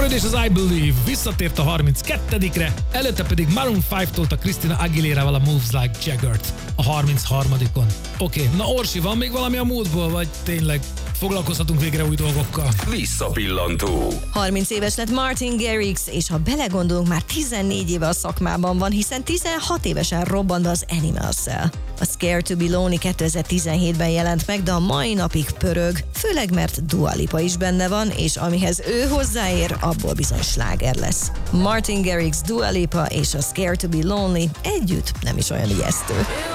Cameron és az I Believe visszatért a 32-re, előtte pedig Maroon 5-tól a Christina Aguilera-val a Moves Like Jagger-t a 33-on. Oké, na Orsi, van még valami a múltból, vagy tényleg foglalkozhatunk végre új dolgokkal? Visszapillantó. 30 éves lett Martin Garrix, és ha belegondolunk, már 14 éve a szakmában van, hiszen 16 évesen robbant az Animals-szel. A Scared to be Lonely 2017-ben jelent meg, de a mai napig pörög, főleg mert Dua Lipa is benne van, és amihez ő hozzáér, abból bizony sláger lesz. Martin Garrix, Dua Lipa és a Scared to be Lonely együtt nem is olyan ijesztő.